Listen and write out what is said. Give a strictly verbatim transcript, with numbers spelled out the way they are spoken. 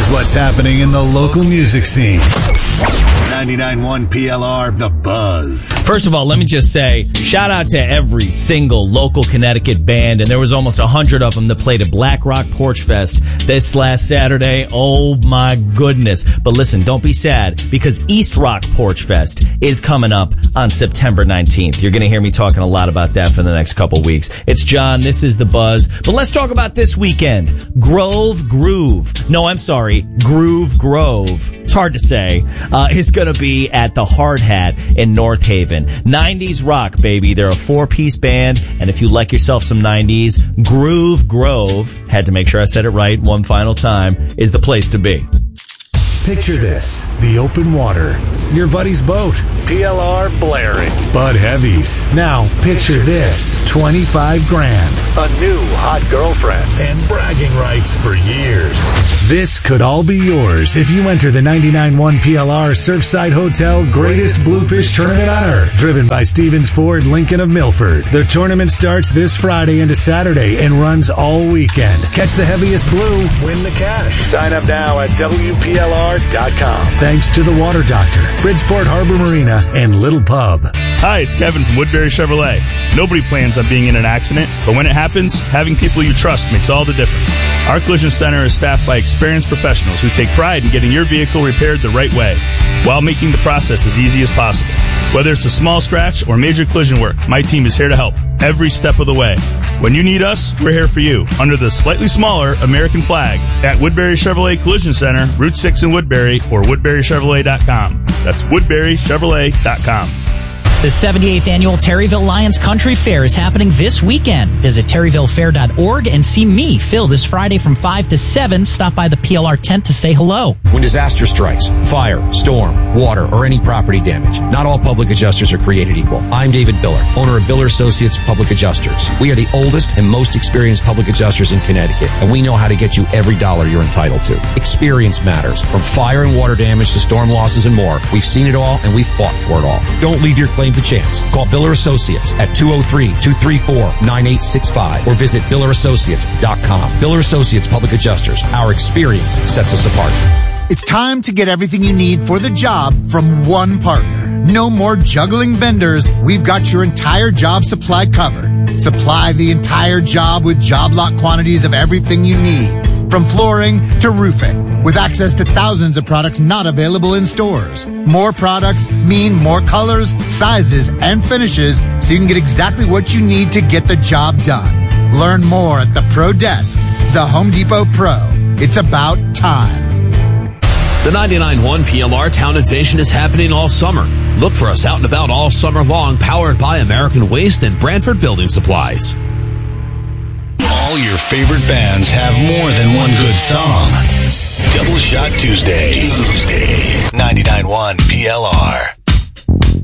Here's what's happening in the local music scene. ninety-nine point one P L R, The Buzz. First of all, let me just say, shout out to every single local Connecticut band, and there was almost a hundred of them that played at Black Rock Porch Fest this last Saturday. Oh my goodness. But listen, don't be sad, because East Rock Porch Fest is coming up on September nineteenth. You're going to hear me talking a lot about that for the next couple weeks. It's John, this is The Buzz. But let's talk about this weekend. Grove Groove. No, I'm sorry, Groove Grove. It's hard to say. Uh, it's going to be at the Hard Hat in North Haven. nineties rock, baby. They're a four-piece band, and if you like yourself some nineties, Groove Grove, had to make sure I said it right one final time, is the place to be. Picture this, the open water, your buddy's boat, P L R blaring, Bud Heavies. Now, picture this, twenty-five grand, a new hot girlfriend, and bragging rights for years. This could all be yours if you enter the ninety-nine point one P L R Surfside Hotel Greatest Bluefish Tournament on Earth, driven by Stevens Ford Lincoln of Milford. The tournament starts this Friday into Saturday and runs all weekend. Catch the heaviest blue, win the cash. Sign up now at W P L R dot com. Thanks to the Water Doctor, Bridgeport Harbor Marina, and Little Pub. Hi, it's Kevin from Woodbury Chevrolet. Nobody plans on being in an accident, but when it happens, having people you trust makes all the difference. Our collision center is staffed by experienced professionals who take pride in getting your vehicle repaired the right way, while making the process as easy as possible. Whether it's a small scratch or major collision work, my team is here to help every step of the way. When you need us, we're here for you, under the slightly smaller American flag, at Woodbury Chevrolet Collision Center, Route six in Woodbury, or woodbury chevrolet dot com. That's woodbury chevrolet dot com. The seventy-eighth Annual Terryville Lions Country Fair is happening this weekend. Visit terryville fair dot org and see me, Phil, this Friday from five to seven. Stop by the P L R tent to say hello. When disaster strikes, fire, storm, water, or any property damage, not all public adjusters are created equal. I'm David Biller, owner of Biller Associates Public Adjusters. We are the oldest and most experienced public adjusters in Connecticut, and we know how to get you every dollar you're entitled to. Experience matters. From fire and water damage to storm losses and more, we've seen it all and we've fought for it all. Don't leave your claim to chance. Call Biller Associates at two oh three, two three four, nine eight six five or visit biller associates dot com. Biller Associates Public Adjusters. Our experience sets us apart. It's time to get everything you need for the job from one partner. No more juggling vendors. We've got your entire job supply covered. Supply the entire job with job lot quantities of everything you need, from flooring to roofing, with access to thousands of products not available in stores. More products mean more colors, sizes, and finishes, so you can get exactly what you need to get the job done. Learn more at the Pro Desk, the Home Depot Pro. It's about time. The ninety-nine point one P L R Town Invasion is happening all summer. Look for us out and about all summer long, powered by American Waste and Brantford Building Supplies. All your favorite bands have more than one good song. Double Shot Tuesday. Tuesday. ninety-nine point one P L R.